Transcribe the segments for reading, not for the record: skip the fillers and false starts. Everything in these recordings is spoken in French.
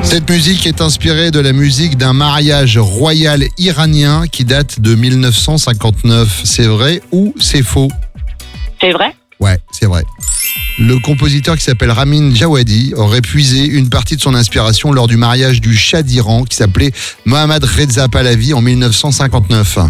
Cette musique est inspirée de la musique d'un mariage royal iranien qui date de 1959. C'est vrai ou c'est faux? C'est vrai? Ouais, c'est vrai. Le compositeur qui s'appelle Ramin Djawadi aurait puisé une partie de son inspiration lors du mariage du Shah d'Iran qui s'appelait Mohammad Reza Pahlavi en 1959.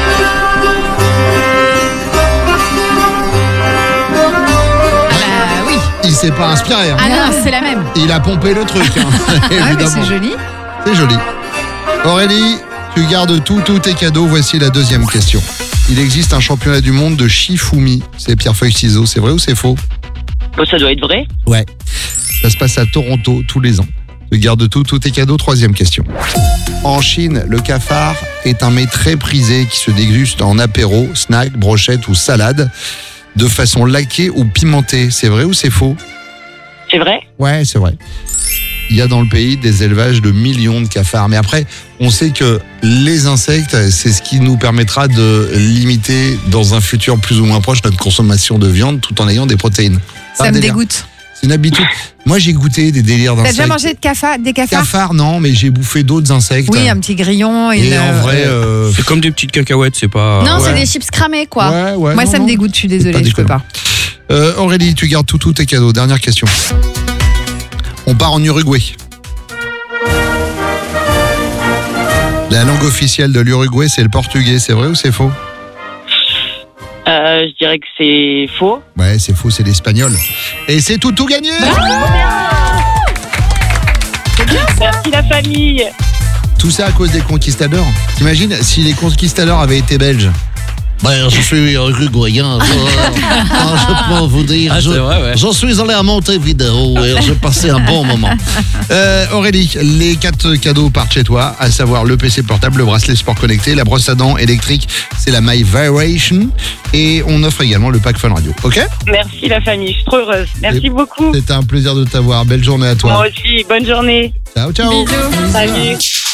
Il s'est pas inspiré. Ah non, c'est la même. Il a pompé le truc. Ah, mais c'est joli. C'est joli. Aurélie, tu gardes tous tes cadeaux. Voici la deuxième question. Il existe un championnat du monde de Shifumi. C'est pierre-feuille-ciseaux. C'est vrai ou c'est faux? Ça doit être vrai. Ouais. Ça se passe à Toronto tous les ans. Tu gardes tous tes cadeaux. Troisième question. En Chine, le cafard est un mets très prisé qui se déguste en apéro, snack, brochette ou salade de façon laquée ou pimentée. C'est vrai ou c'est faux? C'est vrai? Ouais, c'est vrai. Il y a dans le pays des élevages de millions de cafards. Mais après, on sait que les insectes, c'est ce qui nous permettra de limiter dans un futur plus ou moins proche notre consommation de viande tout en ayant des protéines. Ça me dégoûte. C'est une habitude. Moi, j'ai goûté des délires T'as d'insectes. déjà mangé des cafards? Cafards, non, mais j'ai bouffé d'autres insectes. Oui, un petit grillon. Et en vrai... C'est comme des petites cacahuètes, c'est pas... Non, ouais. c'est des chips cramés, quoi. Ouais, Moi, non, ça me non. dégoûte, je suis désolée, Pas je peux pas. Aurélie, tu gardes tous tes cadeaux. Dernière question. On part en Uruguay. La langue officielle de l'Uruguay, c'est le portugais. C'est vrai ou c'est faux? Je dirais que c'est faux. Ouais, c'est faux, c'est l'espagnol. Et c'est tout gagné. Merci la famille. Tout ça à cause des conquistadors. T'imagines si les conquistadors avaient été belges? Ben, je suis uruguayen. Je peux vous dire. Ah, c'est vrai, ouais. Je suis allé à Montevideo et j'ai passé un bon moment. Aurélie, les 4 cadeaux partent chez toi, à savoir le PC portable, le bracelet sport connecté, la brosse à dents électrique, c'est la My Vibration. Et on offre également le pack Fun Radio. Ok? Merci la famille, je suis trop heureuse. Merci beaucoup. C'était un plaisir de t'avoir. Belle journée à toi. Moi aussi, bonne journée. Ciao, ciao. Bisous. Salut.